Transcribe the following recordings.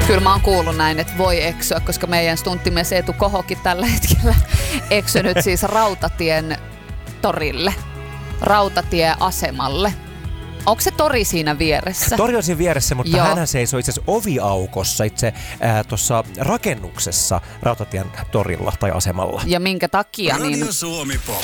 Kyllä mä oon kuullut näin, että voi eksyä, koska meidän stunttimies Eetu Kohokin tällä hetkellä eksynyt siis Rautatien torille, rautatieasemalle. Onko se tori siinä vieressä? Tori on siinä vieressä, mutta Joo. hänhän seisoo itse asiassa oviaukossa itse tuossa rakennuksessa Rautatien torilla tai asemalla. Ja minkä takia? Radio Suomi Pop.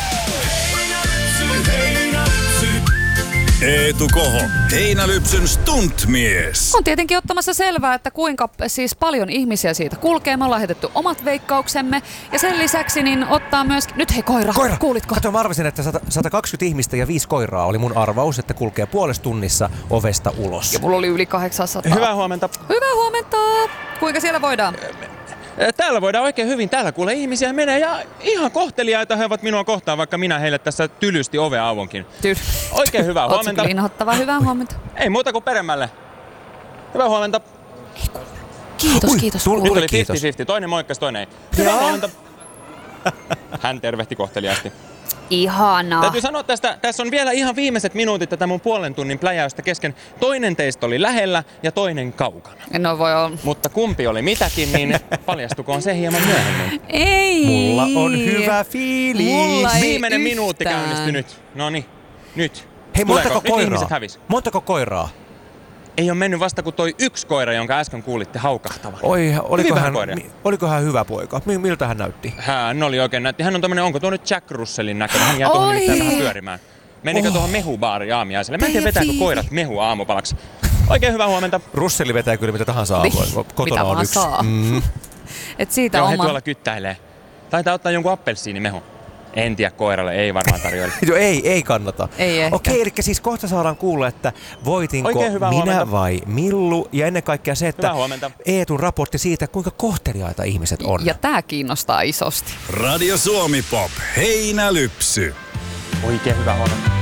Eetu Koho, Heinälypsyn stuntmies. On tietenkin ottamassa selvää, että kuinka siis paljon ihmisiä siitä kulkee. Me ollaan heitetty omat veikkauksemme. Ja sen lisäksi niin ottaa myöskin... Nyt hei, koira! Kuulitko? Kato, mä arvasin, että 120 ihmistä ja 5 koiraa oli mun arvaus, että kulkee puolessa tunnissa ovesta ulos. Ja mulla oli yli 800. Hyvää huomenta. Hyvää huomenta! Kuinka siellä voidaan? Täällä voidaan oikein hyvin. Täällä kuulee ihmisiä menee ja ihan kohteliaita he ovat minua kohtaan, vaikka minä heille tässä tylysti ovea avonkin. Oikein hyvää huomenta. Ootko inhottavaa? Hyvää huomenta. Ei muuta kuin peremmälle. Hyvää huomenta. Kiitos, kiitos. Tuli Tuli kiitos. 50-50. Toinen moikkas, toinen ei. Hyvää huomenta. Hän tervehti kohteliaasti. Ihanaa. Täytyy sanoa tässä on vielä ihan viimeiset minuutit tätä mun puolen tunnin pläjäystä kesken. Toinen teistä oli lähellä ja toinen kaukana. No voi olla. Mutta kumpi oli mitäkin, niin paljastukoon se hieman myöhemmin. Ei. Mulla on hyvä fiilis. Mulla ei Viimeinen minuutti yhtään. käynnistyi nyt. Noniin, nyt. Hei, montako Tuleeko? Nyt koiraa? ihmiset hävis. Montako koiraa? Ei ole mennyt vasta kuin toi yksi koira, jonka äsken kuulitte haukahtavan. Oi, vähän koiria. oliko hän hyvä poika? Miltä hän näytti? Hän oli oikein näytti. Hän on tämmönen, onko tuo nyt Jack Russellin näköinen? Hän jää tuohon nimittäin vähän pyörimään. Menikö tuohon mehubaariin aamiaiselle? Mä en tiedä, vetääkö koirat mehua aamupalaksi. Oikein hyvää huomenta. Russelli vetää kyllä mitä tahansa aamulla. Kotona on yksi. Saa. Et siitä Joo, he oma... tuolla kyttäilee. Taitaa ottaa jonkun appelsiinimehu. En tiedä, koiralle ei varmaan tarjoile. Joo, ei kannata. Ei ehkä. Okei, eli siis kohta saadaan kuulla, että voitinko Oikein hyvää minä huomenta. vai Millu. Ja ennen kaikkea se, että Hyvää huomenta. Eetun raportti siitä, kuinka kohteliaita ihmiset on. Ja tää kiinnostaa isosti. Radio Suomi Pop, Heinälypsy. Oikein hyvää huomenta.